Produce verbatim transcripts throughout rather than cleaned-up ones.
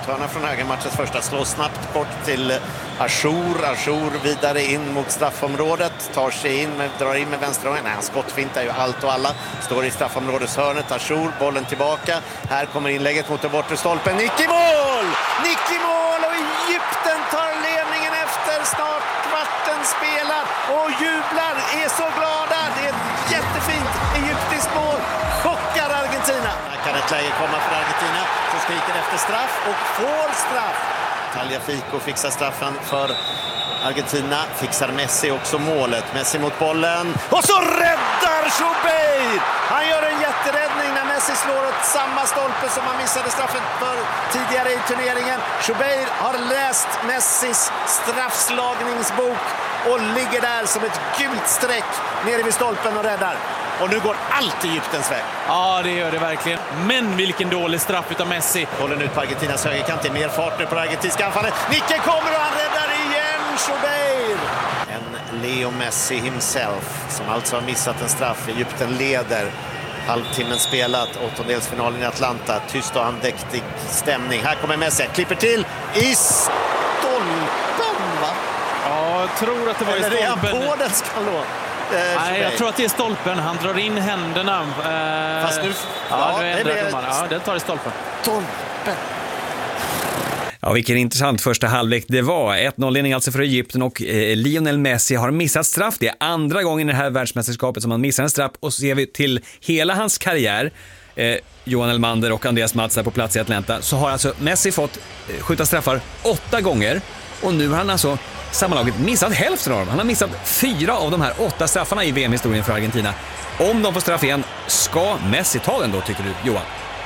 Hörna från höger, matchens första, slår snabbt bort till Achour. Achour vidare in mot straffområdet, tar sig in, med, drar in med vänsterhången. Nej, han skottfintar ju allt och alla. Står i straffområdeshörnet, Achour, bollen tillbaka. Här kommer inlägget mot den bortre stolpen. Nick i mål! Nick i mål och Egypten tar ledningen efter snart kvarten spelar och jublar, är så glada. Det är ett jättefint egyptiskt mål. Chockar Argentina. Här kan ett läge komma för Argentina. Så skriker efter straff och får straff. Tagliafico fixar straffen för Argentina. Fixar Messi också målet. Messi mot bollen. Och så räddar Schubeir! Han gör en jätteräddning när Messi slår åt samma stolpe som han missade straffen för tidigare i turneringen. Schubeir har läst Messis straffslagningsbok och ligger där som ett gult streck nere vid stolpen och räddar. Och nu går allt Egyptens väg. Ja, det gör det verkligen. Men vilken dålig straff utav Messi. Bollen ut på Argentinas högerkant. Det är mer fart nu på det argentinska anfallet. Nicken kommer och han räddar igen Schubeir. En Leo Messi himself som alltså har missat en straff. Egypten leder. Halvtimmen spelat. Åttondelsfinalen i Atlanta. Tyst och andäktig stämning. Här kommer Messi. Klipper till i stolpen, va? Ja, jag tror att det var Eller i stolpen. Eller är han på den skallån? Nej, jag tror att det är stolpen. Han drar in händerna. Eh, Fast nu... Ja, ja, nu ändrar det domaren. Ja, det tar i stolpen. Stolpen. Ja, vilken intressant första halvlek det var. ett noll-ledning alltså för Egypten och eh, Lionel Messi har missat straff. Det är andra gången i det här världsmästerskapet som han missar en straff. Och så ser vi till hela hans karriär, eh, Johan Elmander och Andreas Mats där på plats i Atlanta, så har alltså Messi fått eh, skjuta straffar åtta gånger. Och nu har han alltså sammanlaget missat hälften av dem. Han har missat fyra av de här åtta straffarna i V M-historien för Argentina. Om de får straff igen, ska Messi ta den då, tycker du, Johan?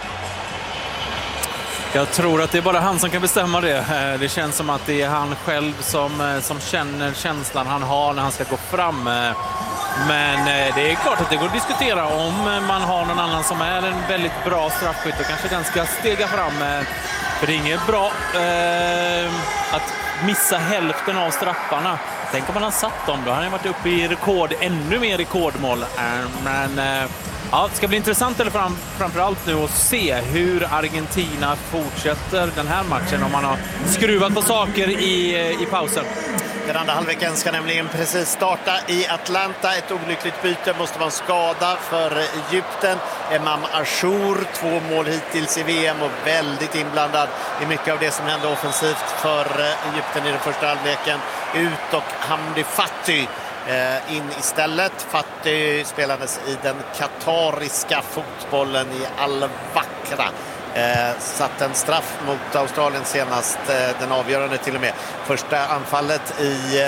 Jag tror att det är bara han som kan bestämma det. Det känns som att det är han själv som, som känner känslan han har när han ska gå fram. Men det är klart att det går att diskutera om man har någon annan som är en väldigt bra straffskytt och kanske den ska stega fram. För det är inget bra eh, att missa hälften av straffarna. Tänk om man har satt dem då. Han har varit uppe i rekord, ännu mer rekordmål. Men ja, det ska bli intressant eller fram, framförallt nu att se hur Argentina fortsätter den här matchen. Om man har skruvat på saker i, i pausen. Den andra halvleken ska nämligen precis starta i Atlanta. Ett olyckligt byte måste vara en skada för Egypten. Emam Achour, två mål hittills i V M och väldigt inblandad i mycket av det som hände offensivt för Egypten i den första halvleken. Ut och Hamdi Fatty in istället. Fatty spelades i den katariska fotbollen i Al-Wakra. Eh, satt en straff mot Australien senast, eh, den avgörande till och med. Första anfallet i,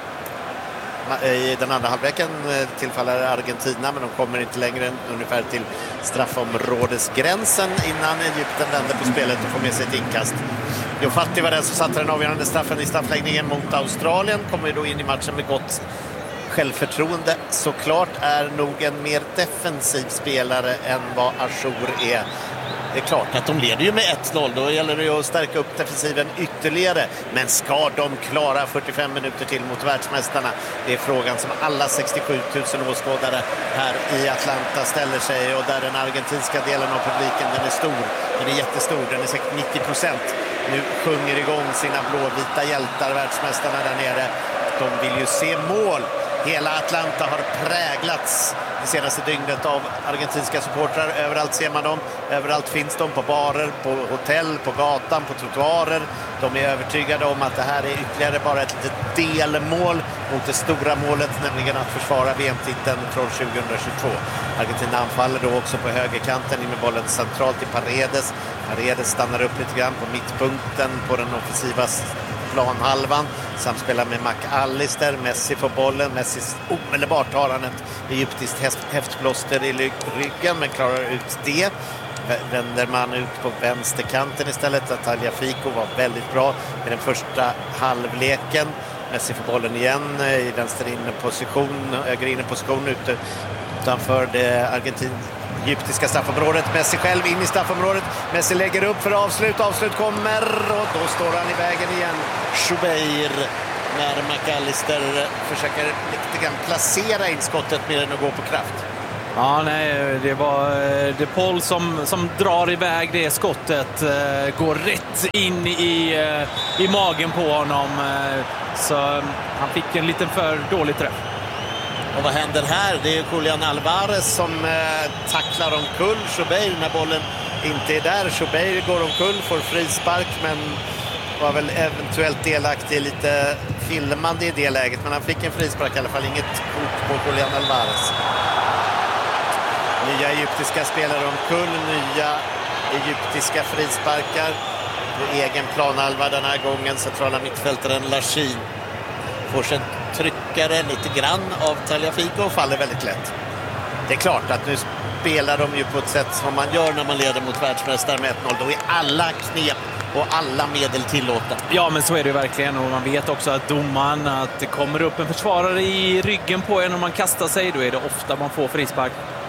eh, i den andra halvleken eh, tillfaller Argentina, men de kommer inte längre än ungefär till straffområdesgränsen innan Egypten vänder på spelet och får med sig ett inkast. Jo Fatty var den som satte den avgörande straffen i straffläggningen mot Australien. Kommer ju då in i matchen med gott självförtroende. Såklart är nog en mer defensiv spelare än vad Achour är. Det är klart att de leder ju med ett noll. Då gäller det ju att stärka upp defensiven ytterligare. Men ska de klara fyrtiofem minuter till mot världsmästarna? Det är frågan som alla sextiosju tusen åskådare här i Atlanta ställer sig. Och där den argentinska delen av publiken, den är stor. Den är jättestor. Den är säkert nittio procent. Nu sjunger igång sina blåvita hjältar, världsmästarna där nere. De vill ju se mål. Hela Atlanta har präglats det senaste dygnet av argentinska supportrar. Överallt ser man dem. Överallt finns de på barer, på hotell, på gatan, på trottoarer. De är övertygade om att det här är ytterligare bara ett litet delmål mot det stora målet, nämligen att försvara V M-titeln från tjugohundratjugotvå. Argentina anfaller då också på högerkanten in med bollen centralt i Paredes. Paredes stannar upp lite grann på mittpunkten på den offensiva planhalvan. Samspelar med McAllister. Messi får bollen. Messi omedelbart har han ett egyptiskt häftblåster i ryggen, men klarar ut det. Vänder man ut på vänsterkanten istället. Tagliafico var väldigt bra i den första halvleken. Messi får bollen igen i vänster inne position, höger inne position ute utanför det argentin egyptiska straffområdet. Messi själv in i straffområdet. Messi lägger upp för avslut. Avslut kommer och då står han i vägen igen. Schubeir när McAllister försöker lite grann placera in skottet mer än att gå på kraft. Ja, nej, det var De Paul som, som drar iväg det skottet. Eh, går rätt in i, eh, i magen på honom. Eh, så han fick en liten för dålig träff. Och vad händer här? Det är Julian Alvarez som eh, tacklar omkull Chubeir när bollen inte är där. Chubeir går omkull, får frispark, men var väl eventuellt delaktig i lite filmande i det läget. Men han fick en frispark i alla fall, inget kort på Julian Alvarez. Nya egyptiska spelare omkull, nya egyptiska frisparkar på egen planhalva den här gången. Centrala mittfältaren Lachin får sig tryckare lite grann av Tagliafico och faller väldigt lätt. Det är klart att nu spelar de ju på ett sätt som man gör när man leder mot världsmästare med ett noll. Då är alla knep och alla medel tillåtna. Ja, men så är det ju verkligen, och man vet också att domaren, att det kommer upp en försvarare i ryggen på en och man kastar sig, då är det ofta man får frispark.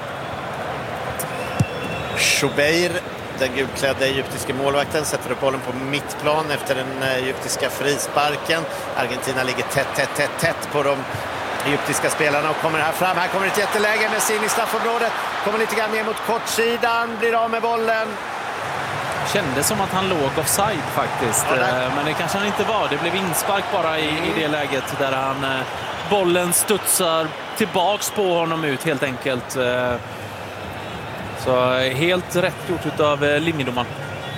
Chubeir, den gulklädda egyptiska målvakten, sätter upp bollen på mittplan efter den egyptiska frisparken. Argentina ligger tätt, tätt, tätt, tätt på de egyptiska spelarna och kommer här fram. Här kommer ett jätteläge med sin i straffområdet. Kommer lite grann ner mot kortsidan, blir av med bollen. Kändes som att han låg offside faktiskt, Ja, men det kanske han inte var. Det blev inspark bara i, i det läget där han bollen studsar tillbaks på honom ut helt enkelt. Så helt rätt gjort av linjedomaren.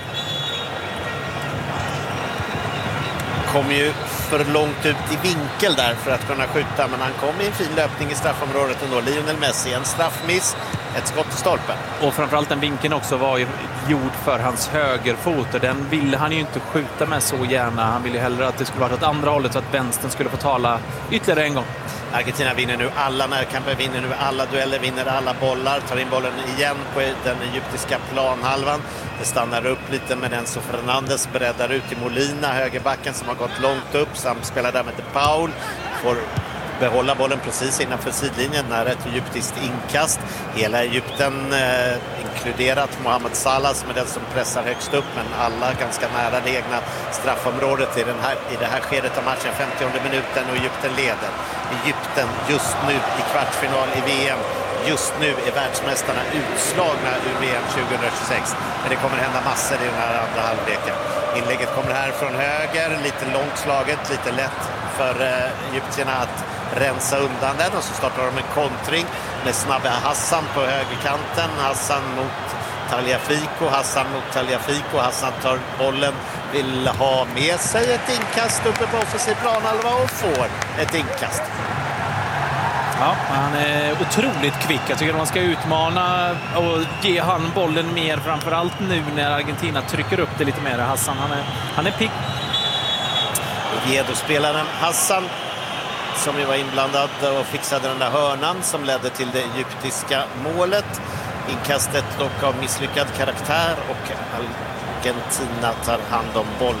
Kom ju för långt ut i vinkel där för att kunna skjuta, men han kom i en fin löpning i straffområdet ändå. Lionel Messi, en straffmiss, ett skott i stolpen. Och framförallt den vinkeln också var ju gjord för hans högerfot, och den ville han ju inte skjuta med så gärna. Han ville ju hellre att det skulle vara åt andra hållet så att vänstern skulle få tala ytterligare en gång. Argentina vinner nu alla närkamper, vinner nu alla dueller, vinner alla bollar, tar in bollen igen på den egyptiska planhalvan. Det stannar upp lite med Enzo Fernandes, breddar ut till Molina, högerbacken som har gått långt upp, samspelar där med De Paul, får behålla bollen precis innanför sidlinjen när ett egyptiskt inkast. Hela Egypten eh, inkluderat Mohamed Salah som är den som pressar högst upp, men alla ganska nära det egna straffområdet i, den här, i det här skedet av matchen, femtionde minuten, och Egypten leder. Egypten just nu i kvartsfinal i V M. Just nu är världsmästarna utslagna ur V M tjugohundratjugosex. Men det kommer hända massor i den här andra halvleken. Inlägget kommer här från höger, lite långt slaget, lite lätt för eh, egyptierna att rensa undan den, och så startar de en kontring med snabba Hassan på högerkanten. Hassan mot Tagliafico, Hassan mot Tagliafico. Hassan tar bollen, vill ha med sig ett inkast uppe på offensiv planhalva och får ett inkast. Ja, han är otroligt kvick. Jag tycker att man ska utmana och ge han bollen mer, framförallt nu när Argentina trycker upp det lite mer. Hassan, han är, han är pigg. Oviedo-spelaren Hassan, som ju var inblandad och fixade den där hörnan som ledde till det egyptiska målet. Inkastet dock av misslyckad karaktär, och Argentina tar hand om bollen.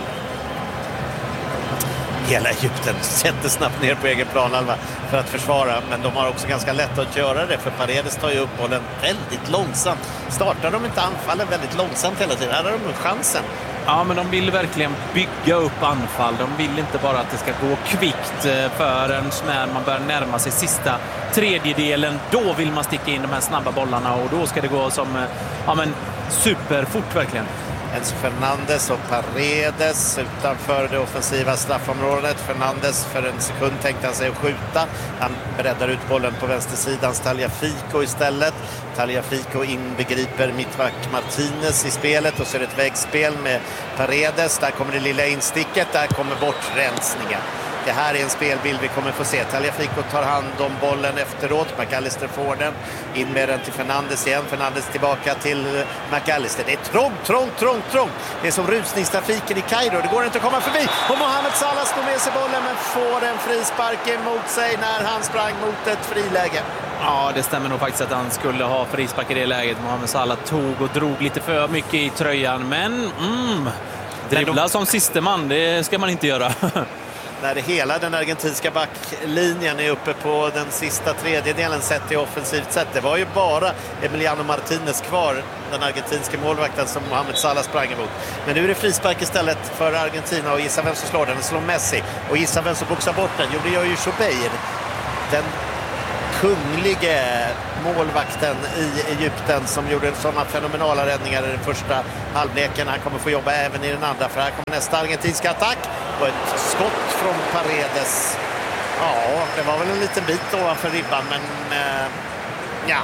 Hela Egypten sätter snabbt ner på egen planhalva för att försvara, men de har också ganska lätt att göra det, för Paredes tar ju upp bollen väldigt långsamt. Startar de inte anfallen väldigt långsamt hela tiden? Här har de chansen. Ja, men de vill verkligen bygga upp anfall. De vill inte bara att det ska gå kvickt förrän när man börjar närma sig sista tredjedelen. Då vill man sticka in de här snabba bollarna, och då ska det gå som ja, men superfort verkligen. Enzo Fernandes och Paredes utanför det offensiva straffområdet. Fernandes för en sekund tänkte han sig att skjuta. Han breddar ut bollen på vänstersidans Tagliafico istället. Tagliafico inbegriper mittback Martinez i spelet, och så är det ett vägspel med Paredes. Där kommer det lilla insticket, där kommer bortrensningen. Det här är en spelbild vi kommer få se. Tagliafico tar hand om bollen efteråt. McAllister får den. In med den till Fernandes igen. Fernandes tillbaka till McAllister. Det är trångt, trångt, trångt, trångt. Det är som rusningstrafiken i Kairo. Det går inte att komma förbi. Och Mohamed Salah står med sig bollen, men får en frispark emot sig när han sprang mot ett friläge. Ja, det stämmer nog faktiskt att han skulle ha frispark i det läget. Mohamed Salah tog och drog lite för mycket i tröjan. Men mm, dribbla de... som siste man, det ska man inte göra. När hela den argentinska backlinjen är uppe på den sista tredjedelen sett i offensivt sätt. Det var ju bara Emiliano Martinez kvar, den argentinska målvakten som Mohamed Salah sprang emot. Men nu är det frispark istället för Argentina, och gissa vem som slår den. Den slår Messi. Och gissa vem som boxar bort den. Jo, det gör ju Chubeir. Den kunglige målvakten i Egypten som gjorde sådana fenomenala räddningar i den första halvleken. Han kommer få jobba även i den andra, för här kommer nästa argentinska attack och ett skott från Paredes. Ja, det var väl en liten bit ovanför ribban, men eh, ja.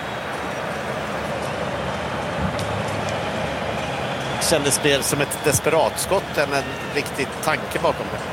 Kändes mer som ett desperatskott än en riktig tanke bakom det.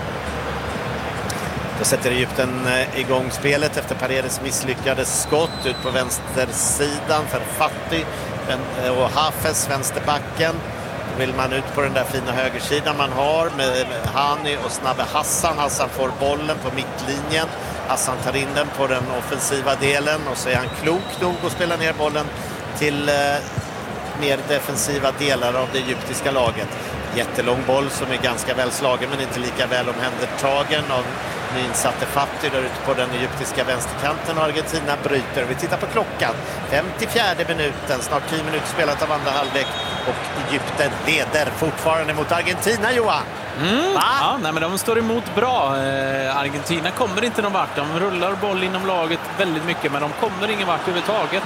Då sätter Egypten igång spelet efter Paredes misslyckade skott ut på vänstersidan för Fatty och Hafez, vänsterbacken. Då vill man ut på den där fina högersidan man har med Hani och snabbe Hassan. Hassan får bollen på mittlinjen. Hassan tar in den på den offensiva delen och så är han klok nog att spela ner bollen till eh, mer defensiva delar av det egyptiska laget. Jättelång boll som är ganska väl slagen men inte lika väl omhändertagen av nyinsatte Fatty där ute på den egyptiska vänsterkanten, och Argentina bryter. Vi tittar på klockan. femtiofjärde minuten, snart tio minuter spelat av andra halvlek och Egypten leder fortfarande mot Argentina, Johan. Mm. Ja, nej, men de står emot bra. Eh, Argentina kommer inte någon vart. De rullar boll inom laget väldigt mycket, men de kommer ingen vart överhuvudtaget.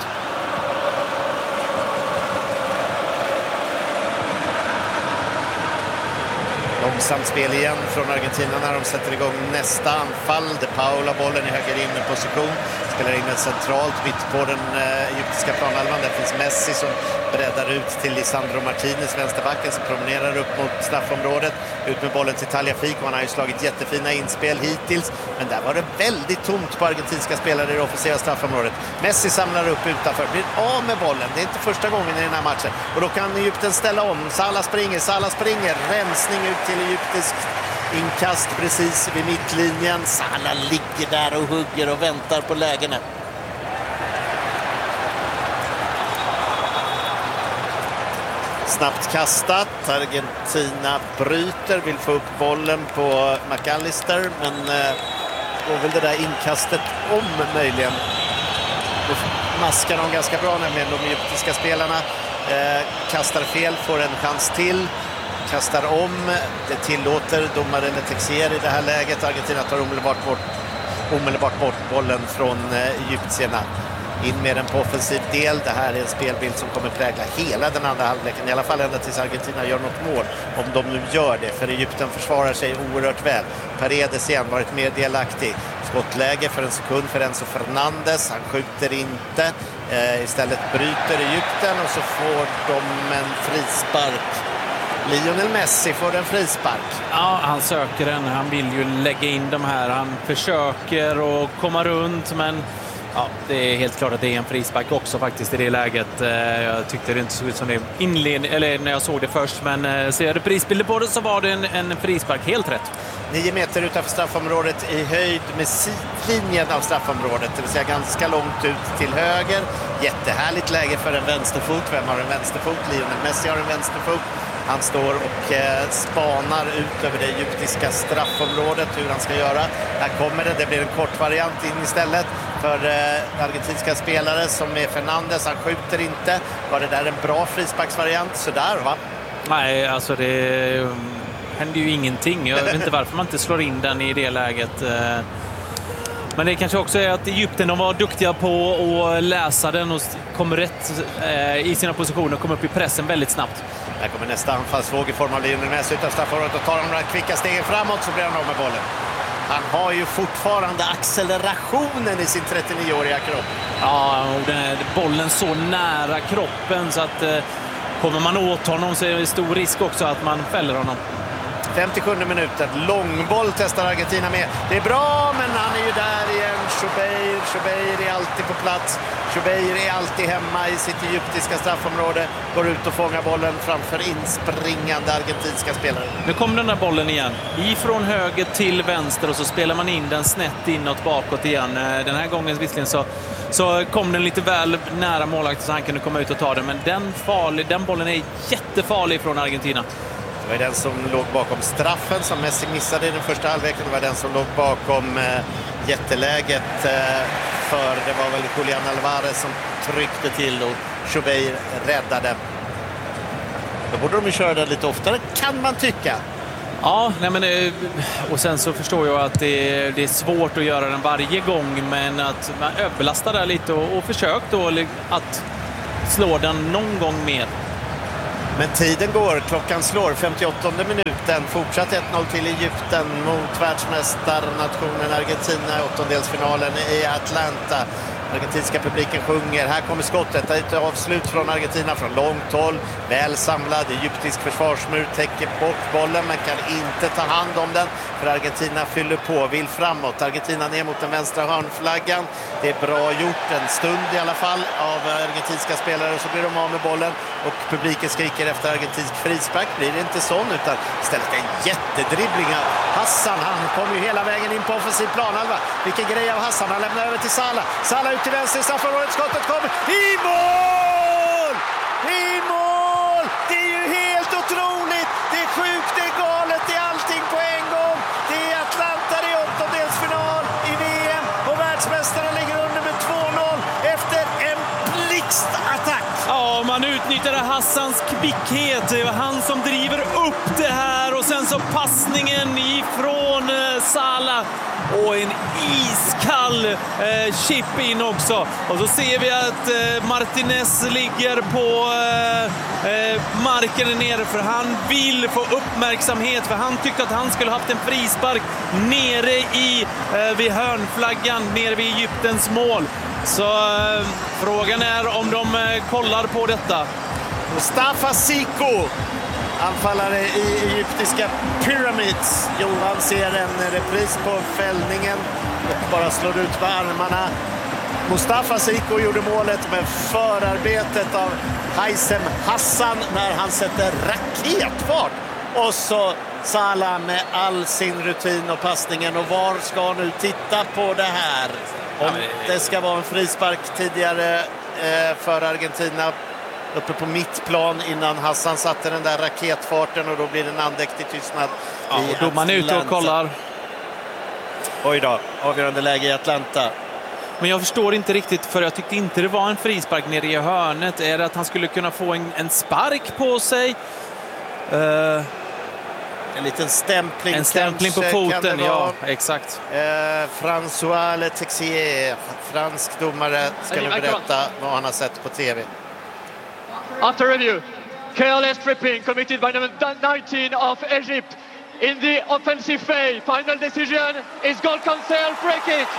Långsamt spel igen från Argentina när de sätter igång nästa anfall. De Paula bollen i höger inne position. Spelar in den centralt mitt på den eh, egyptiska planhalvan. Där finns Messi som breddar ut till Lisandro Martinez, vänsterbacken, som promenerar upp mot straffområdet. Ut med bollen till Tagliafico. Han har ju slagit jättefina inspel hittills. Men där var det väldigt tomt på argentinska spelare i det offensiva straffområdet. Messi samlar upp utanför. Blir av med bollen. Det är inte första gången i den här matchen. Och då kan Egypten ställa om. Salah springer, Salah springer. Rensning ut till egyptisk inkast precis vid mittlinjen. Salah ligger där och hugger och väntar på lägena. Snabbt kastat. Argentina bryter, vill få upp bollen på McAllister, men eh, går väl det där inkastet om möjligen. Då maskar de ganska bra, nämligen de egyptiska spelarna. Eh, kastar fel, får en chans till. Kastar om, det tillåter domaren Texier i det här läget. Argentina tar omedelbart bort, omedelbart bort bollen från eh, egyptierna. In med den på offensiv del. Det här är en spelbild som kommer prägla hela den andra halvleken. I alla fall ända tills Argentina gör något mål. Om de nu gör det. För Egypten försvarar sig oerhört väl. Paredes igen varit mer delaktig. Skottläge för en sekund för Enzo Fernandes. Han skjuter inte. Eh, istället bryter Egypten och så får de en frispark. Lionel Messi får en frispark. Ja, han söker den. Han vill ju lägga in de här. Han försöker att komma runt, men ja, det är helt klart att det är en frispark också faktiskt i det läget. Jag tyckte det inte såg ut som det inledning, eller när jag såg det först, men ser jag reprisbilder på det så var det en, en frispark, helt rätt. Nio meter utanför straffområdet i höjd med sidlinjen av straffområdet, det vill säga ganska långt ut till höger. Jättehärligt läge för en vänsterfot. Vem har en vänsterfot? Lionel Messi har en vänsterfot. Han står och eh, spanar ut över det egyptiska straffområdet hur han ska göra. Här kommer det, det blir en kort variant in istället för eh, argentinska spelare som är Fernandes. Han skjuter inte. Var det där en bra frisparksvariant? Sådär, va? Nej, alltså det händer ju ingenting. Jag vet inte varför man inte slår in den i det läget. Men det kanske också är att Egypten, de var duktiga på att läsa den och kom rätt i sina positioner och kom upp i pressen väldigt snabbt. Här kommer nästa anfallsvåg i form av Lionel Messi utan straffområdet och tar de där kvicka stegen framåt, så blir han av med bollen. Han har ju fortfarande accelerationen i sin trettionioåriga kropp. Ja, och den är bollen så nära kroppen så att eh, kommer man åt honom så är det stor risk också att man fäller honom. femtiosjunde minuten, långboll testar Argentina med. Det är bra, men han är ju där igen. Chobeir, Chobeir är alltid på plats. Chobeir är alltid hemma i sitt egyptiska straffområde. Går ut och fångar bollen framför inspringande argentinska spelare. Nu kommer den där bollen igen. Ifrån höger till vänster och så spelar man in den snett inåt bakåt igen. Den här gången visserligen så, så kom den lite väl nära målvakten så han kunde komma ut och ta den. Men den, farlig, den bollen är jättefarlig från Argentina. Det var den som låg bakom straffen som Messi missade i den första halvleken. Det var den som låg bakom eh, jätteläget eh, för det var väl Julian Alvarez som tryckte till och Chobeir räddade. Då borde de ju köra det lite oftare, kan man tycka. Ja, nej men, och sen så förstår jag att det är, det är svårt att göra den varje gång, men att man överbelastar där lite och, och försök då att slå den någon gång mer. Men tiden går, klockan slår, femtioåttonde minuten, fortsatt ett noll till Egypten mot världsmästarnationen Argentina i åttondelsfinalen i Atlanta. Argentinska publiken sjunger. Här kommer skottet. Ett avslut från Argentina från långt håll. Väl samlad. Egyptisk försvarsmur täcker bort bollen men kan inte ta hand om den. För Argentina fyller på. Vill framåt. Argentina ner mot den vänstra hörnflaggan. Det är bra gjort. En stund i alla fall av argentinska spelare. Så blir de av med bollen. Och publiken skriker efter argentinsk frispark. Blir det inte sån utan istället en jättedribbling av Hassan. Han kommer ju hela vägen in på offensiv planhalva. Vilken grej av Hassan. Han lämnar över till Salah. Salah ut till vänster i straffområdet. Skottet kommer i mål! I mål! Det är ju helt otroligt. Det är sjukt, det är galet, det är allting på en gång. Det är Atlanta i åttondelsfinal i V M och världsmästarna ligger under med två noll efter en blixtattack. Ja, man utnyttjade Hassans kvickhet. Det var han som driver upp det här och sen så passningen ifrån eh, Salah. Och en iskall eh, chip in också. Och så ser vi att eh, Martinez ligger på eh, eh, marken nere för han vill få uppmärksamhet. För han tyckte att han skulle haft en frispark nere i, eh, vid hörnflaggan, nere vid Egyptens mål. Så eh, frågan är om de eh, kollar på detta. Mustafa Siko, anfallare i egyptiska Pyramids. Johan ser en repris på fällningen och bara slår ut med armarna. Mustafa Siko gjorde målet med förarbetet av Haysem Hassan när han sätter raketfart. Och så Salah med all sin rutin och passningen. Och var ska nu titta på det här? Om det ska vara en frispark tidigare eh, för Argentina uppe på mittplan innan Hassan satte den där raketfarten och då blir det en andäktig tystnad. Ja, och då man är ute och kollar. Oj då, avgörande läge i Atlanta. Men jag förstår inte riktigt, för jag tyckte inte det var en frispark nere i hörnet. Är det att han skulle kunna få en, en spark på sig? Uh, en liten stämpling. En stämpling kanske, på foten, ja, exakt. Uh, François Le Texier, fransk domare, ska nu berätta vad han har sett på tv. After review, careless tripping committed by number nineteen of Egypt in the offensive phase. Final decision is goal cancel, free kick.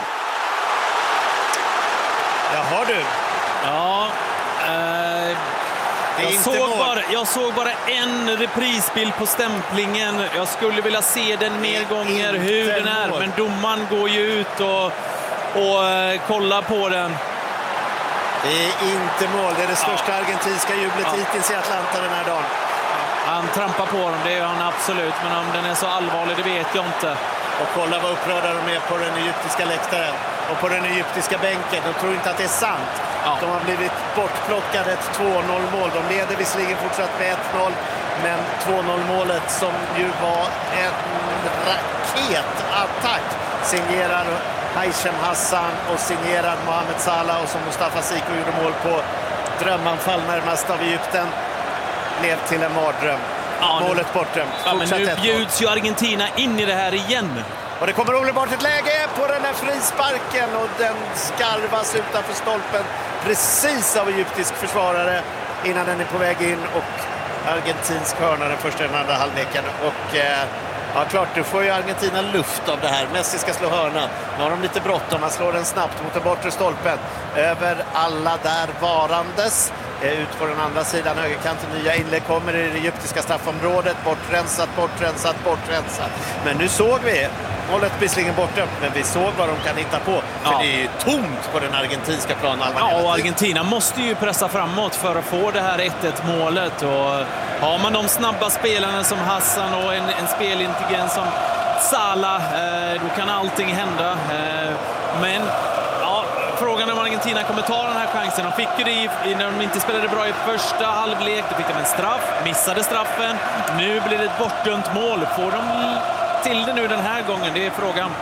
Jaha du. Ja, eh, jag, såg bara, jag såg bara en reprisbild på stämplingen. Jag skulle vilja se den mer gånger hur den är. Men domaren går ju ut och, och eh, kollar på den. Det är inte mål. Det är det största ja. argentinska jublet ja. hittills i Atlanta den här dagen. Han trampar på dem, det gör han absolut. Men om den är så allvarlig, det vet jag inte. Och kolla vad upprörda de är på den egyptiska läktaren. Och på den egyptiska bänken. De tror inte att det är sant. Ja. De har blivit bortplockade ett två noll mål. De leder visserligen fortsatt med ett noll. Men två noll målet som ju var en raketattack signerar Haysem Hassan och signerad Mohamed Salah och som Mustafa Siko gjorde mål på drömanfall närmast av Egypten blev till en mardröm. Ja, målet bortdömt. Ja, men nu bjuds ju Argentina in i det här igen. Och det kommer omedelbart ett läge på den här frisparken och den skarvas utanför stolpen precis av egyptisk försvarare innan den är på väg in och argentinsk hörna den första och den andra halvleken. Och eh, ja, klart, du får ju Argentina luft av det här. Messi ska slå hörna. Nu har de lite bråttom. Han slår den snabbt mot den bortre stolpen. Över alla där varandes. Ut på den andra sidan, högerkanten. Nya inlägg kommer i det egyptiska straffområdet. Bortrensat, bortrensat, bortrensat. Men nu såg vi målet visserligen bortdömt, men vi såg vad de kan hitta på. För ja. det är ju tomt på den argentinska planen. Ja, och Argentina måste ju pressa framåt för att få det här ett ett målet. Och har man de snabba spelarna som Hassan och en, en spelintelligens som Salah, eh, då kan allting hända. Eh, men ja, frågan om Argentina kommer ta den här chansen. De fick ju det i, när de inte spelade bra i första halvlek. Då fick de en straff, missade straffen. Nu blir det ett bortdömt mål. Får de till det nu den här gången? Det är frågan.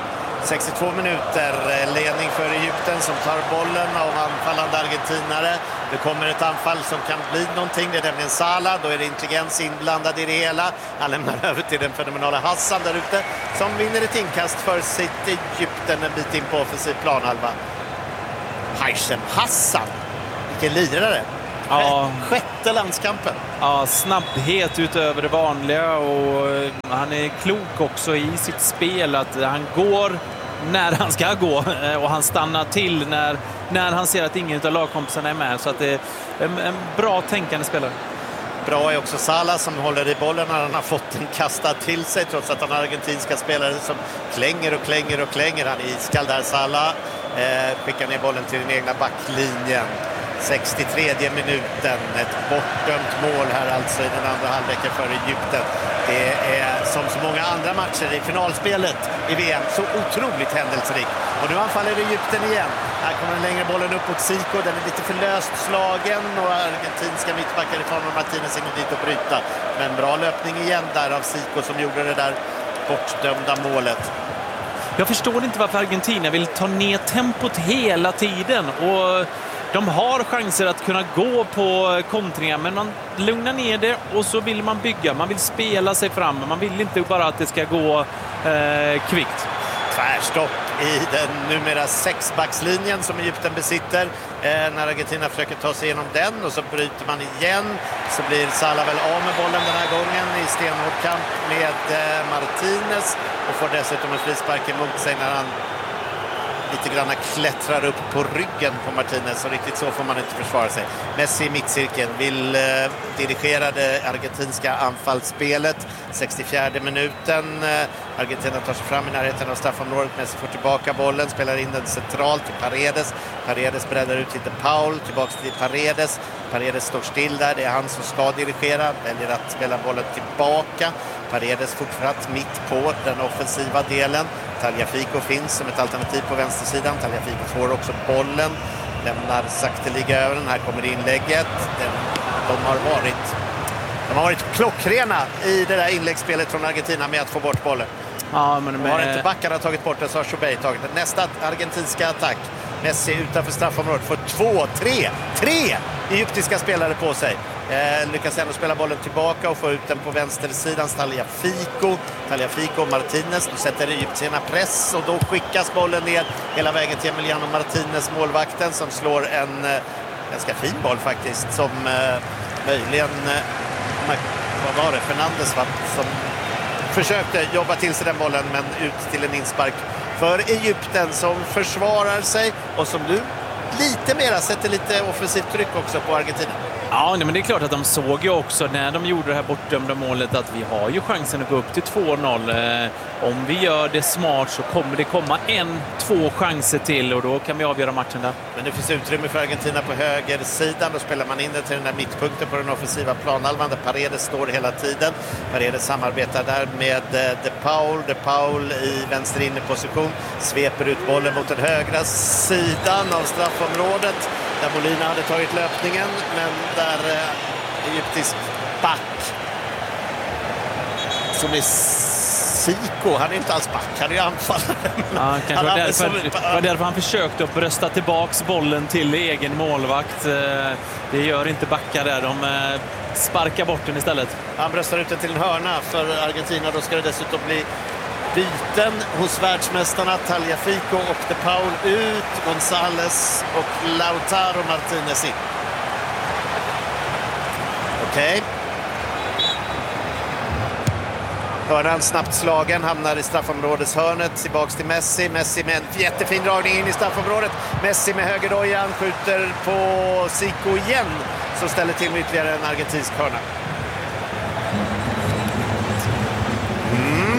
sextiotvå minuter, ledning för Egypten som tar bollen av anfallande argentinare. Det kommer ett anfall som kan bli någonting, det är nämligen Salah, då är det intelligens inblandad i det hela. Han lämnar över till den fenomenala Hassan där ute som vinner ett inkast för sitt Egypten en bit in på offensiv planhalva. Haishem Hassan, vilken lirare! Ja. Sjätte landskampen. Ja, snabbhet utöver det vanliga och han är klok också i sitt spel att han går när han ska gå och han stannar till när, när han ser att ingen av lagkompisarna är med, så att det är en, en bra tänkande spelare. Bra är också Salah som håller i bollen när han har fått den kastad till sig trots att han har argentinska spelare som klänger och klänger och klänger. Han är iskall där, Salah. Eh, skickar ner bollen till den egna backlinjen. sextiotredje minuten, ett bortdömt mål här alltså i den andra halvleken för Egypten. Det är som så många andra matcher i finalspelet i V M så otroligt händelserikt. Och nu anfaller Egypten igen. Här kommer den längre bollen upp mot Zico, den är lite för löst slagen och argentinska mittbackar ifrån och Martinez in dit och bryta. Men bra löpning igen där av Zico som gjorde det där bortdömda målet. Jag förstår inte varför Argentina vill ta ner tempot hela tiden och de har chanser att kunna gå på kontringar, men man lugnar ner det och så vill man bygga. Man vill spela sig fram. Man vill inte bara att det ska gå eh, kvickt. Tvärstopp i den numera sexbackslinjen som Egypten besitter. Eh, när Argentina försöker ta sig igenom den och så bryter man igen. Så blir Salah väl av med bollen den här gången i stenhård kamp med eh, Martinez och får dessutom en frispark emot sig när han lite grann klättrar upp på ryggen på Martinez, och riktigt så får man inte försvara sig. Messi i mittcirkeln vill eh, dirigera det argentinska anfallsspelet. sextiofjärde minuten. Eh, Argentina tar sig fram i närheten av straffområdet. Messi får tillbaka bollen, spelar in den centralt till Paredes. Paredes breddar ut till De Paul, tillbaka till Paredes. Paredes står still där, det är han som ska dirigera. Väljer att spela bollen tillbaka. Paredes fortsatt mitt på den offensiva delen. Tagliafico finns som ett alternativ på vänstersidan. Tagliafico får också bollen. Lämnar sakteliga över den. Här kommer inlägget. Den, de, har varit, de har varit klockrena i det där inläggsspelet från Argentina med att få bort bollen. Ja, men med... Har inte backarna tagit bort det så har Choubey tagit det. Nästa argentinska attack. Messi utanför straffområdet får två, tre, tre egyptiska spelare på sig. Eh, lyckas ändå spela bollen tillbaka och få ut den på vänstersidan. Tagliafico, Tagliafico och Martinez. Nu sätter egyptierna press och då skickas bollen ner hela vägen till Emiliano Martinez, målvakten, som slår en eh, ganska fin boll faktiskt. Som eh, möjligen, eh, vad var det, Fernandes va? Som försökte jobba till sig den bollen men ut till en inspark för Egypten som försvarar sig och som nu lite mera sätter lite offensivt tryck också på Argentina. Ja, men det är klart att de såg ju också när de gjorde det här bortdömda målet att vi har ju chansen att gå upp till två noll. Eh, om vi gör det smart så kommer det komma en, två chanser till och då kan vi avgöra matchen där. Men det finns utrymme för Argentina på högersidan. Då spelar man in det till den där mittpunkten på den offensiva planhalvan där Paredes står hela tiden. Paredes samarbetar där med De Paul. De Paul i vänster inneposition sveper ut bollen mot den högra sidan av straffområdet. Där Molina hade tagit löpningen, men där eh, egyptisk back som är Zico, han är inte alls back, han är anfallare. Ja, kanske var därför, som... var därför han försökte att brösta tillbaks bollen till egen målvakt. Det gör inte backar där, de sparkar bort den istället. Han bröstar ut den till en hörna för Argentina, då ska det dessutom bli byten hos världsmästarna. Tagliafico och De Paul ut, González och Lautaro Martinez in. Okej. Okay. Hörnan snabbt slagen, hamnar i straffområdeshörnet, tillbaks till Messi. Messi med en jättefin dragning in i straffområdet. Messi med högerdojan skjuter på Zico igen, som ställer till med ytterligare en argentinsk hörna. Mm.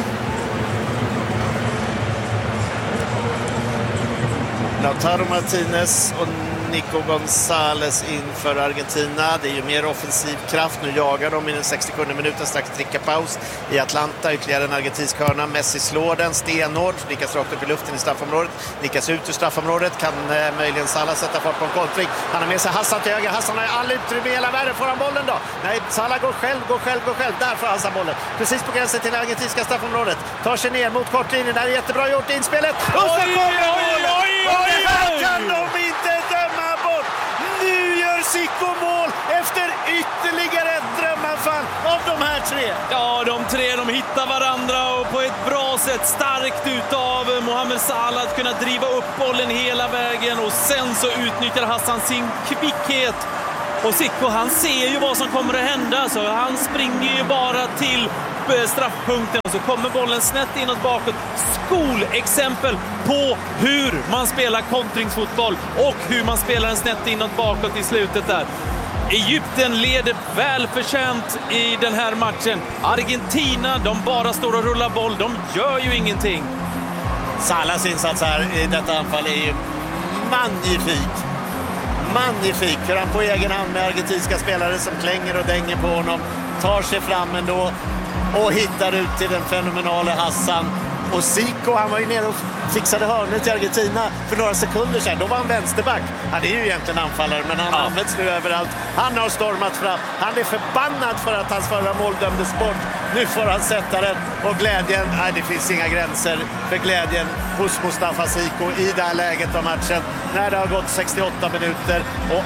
Lautaro Martinez och Nico González in för Argentina. Det är ju mer offensiv kraft. Nu jagar de i den sextiosjunde minuten, strax dricka paus i Atlanta. Ytterligare en argentinsk hörna. Messi slår den stenhårt. Nickas rakt upp i luften i straffområdet. Nickas ut ur straffområdet. Kan eh, möjligen Salah sätta fart på en kontring. Han har med sig Hassan till höger. Hassan har ju all utrymme i hela världen. Får han bollen då? Nej, Salah går själv, går själv, går själv. Där får Hassan bollen. Precis på gränsen till det argentinska straffområdet. Tar sig ner mot kortlinjen. Det är jättebra gjort i inspelet. Och så kommer bollen! Och det här kan de inte döma bort! Nu gör Zico mål efter ytterligare ett drömanfall av de här tre. Ja, de tre de hittar varandra och på ett bra sätt, starkt utav Mohamed Salah att kunna driva upp bollen hela vägen, och sen så utnyttjar Hassan sin kvickhet. Och Zico, han ser ju vad som kommer att hända, så han springer ju bara till straffpunkten och så kommer bollen snett inåt bakåt. Skolexempel på hur man spelar kontringsfotboll och hur man spelar en snett inåt bakåt i slutet där. Egypten leder väl förtjänt i den här matchen. Argentina, de bara står och rullar boll. De gör ju ingenting. Salahs insats här i detta anfall är ju magnifik. Magnifik. Hur han på egen hand med argentinska spelare som klänger och dänger på honom. Tar sig fram ändå och hittar ut till den fenomenala Hassan. Och Zico, han var ju nere och fixade hörnet till Argentina för några sekunder sedan. Då var han vänsterback. Han är ju egentligen anfallare, men han ja. används nu överallt. Han har stormat fram. Han är förbannad för att hans förra mål dömdes bort. Nu får han sätta den. Och glädjen, nej, det finns inga gränser för glädjen hos Mustafa Zico i det här läget av matchen. När det har gått sextioåtta minuter och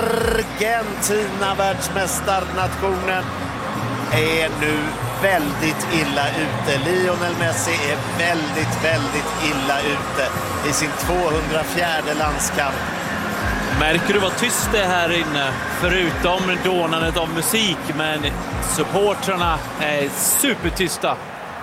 Argentina, världsmästarnationen, är nu väldigt illa ute. Lionel Messi är väldigt, väldigt illa ute i sin tvåhundrafjärde landskamp. Märker du vad tyst det är här inne? Förutom dånandet av musik, men supportrarna är supertysta.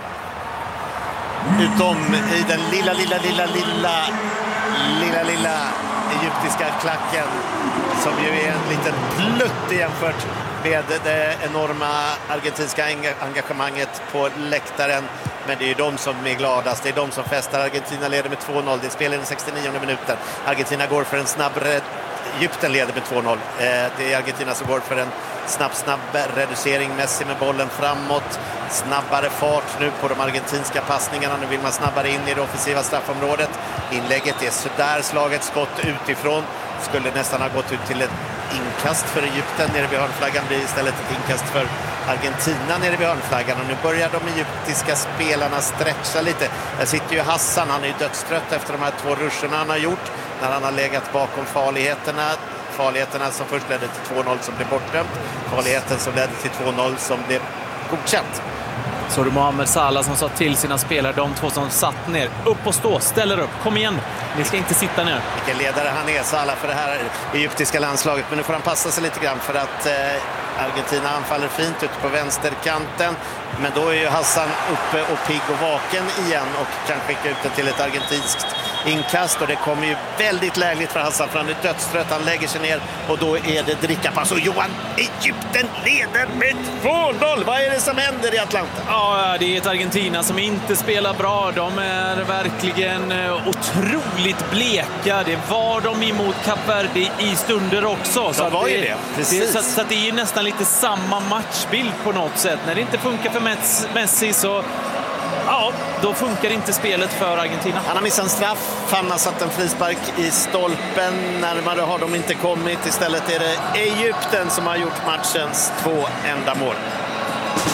Utom i den lilla, lilla, lilla, lilla, lilla, lilla egyptiska klacken, som ju är en liten plutt jämfört med det enorma argentinska engagemanget på läktaren. Men det är ju de som är gladast. Det är de som festar. Argentina leder med två noll. Det spelar i den sextionionde minuten. Argentina går för en snabb red... Egypten leder med två noll. Det är Argentina som går för en snabb, snabb reducering. Messi med bollen framåt. Snabbare fart nu på de argentinska passningarna. Nu vill man snabbare in i det offensiva straffområdet. Inlägget är sådär, slaget skott utifrån. Skulle nästan ha gått ut till ett inkast för Egypten nere vid hörnflaggan, blir istället ett inkast för Argentina nere vid hörnflaggan. Och nu börjar de egyptiska spelarna stretcha lite. Där sitter ju Hassan, han är ju dödstrött efter de här två ruscherna han har gjort när han har legat bakom farligheterna. Farligheterna som först ledde till två noll som blev bortdömt. Farligheten som ledde till två noll som blev godkänt. Så det Mohamed Salah som sa till sina spelare, de två som satt ner, upp och stå, ställer upp, kom igen, ni ska inte sitta ner. Vilken ledare han är, Salah, för det här egyptiska landslaget. Men nu får han passa sig lite grann för att eh, Argentina anfaller fint ute på vänsterkanten. Men då är ju Hassan uppe och pigg och vaken igen och kan skicka ut den till ett argentinskt inkast. Och det kommer ju väldigt lägligt för Hassan, för han är dödstrött, han lägger sig ner och då är det drickapass. Och Johan, Egypten leder med två noll. Vad är det som händer i Atlanta? Ja, det är ett Argentina som inte spelar bra. De är verkligen otroligt bleka. Det var de emot Kap Verde i stunder också. Så de var det, ju det, precis. Det, så, så det är nästan lite samma matchbild på något sätt. När det inte funkar för Messi så... Ja, då funkar inte spelet för Argentina. Han har missat en straff. Fanna satt en frispark i stolpen. Närmare har de inte kommit. Istället är det Egypten som har gjort matchens två enda mål.